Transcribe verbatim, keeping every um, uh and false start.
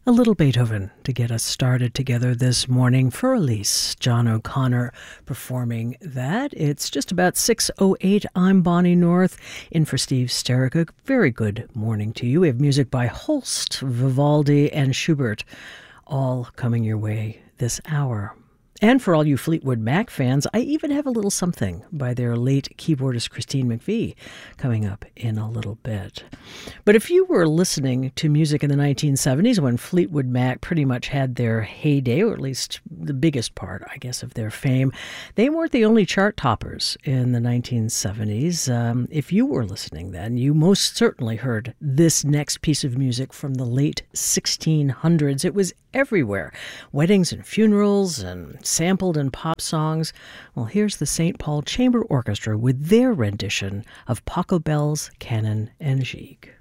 A little Beethoven to get us started together this morning. For Elise, John O'Connor performing that. It's just about six oh eight. I'm Bonnie North, in for Steve Sterica. Very good morning to you. We have music by Holst, Vivaldi, and Schubert, all coming your way this hour. And for all you Fleetwood Mac fans, I even have a little something by their late keyboardist Christine McVie coming up in a little bit. But if you were listening to music in the nineteen seventies when Fleetwood Mac pretty much had their heyday, or at least the biggest part, I guess, of their fame, they weren't the only chart toppers in the nineteen seventies. Um, if you were listening then, you most certainly heard this next piece of music from the late sixteen hundreds. It was everywhere. Weddings and funerals and sampled in pop songs. Well, here's the Saint Paul Chamber Orchestra with their rendition of Pachelbel's Canon and Gigue.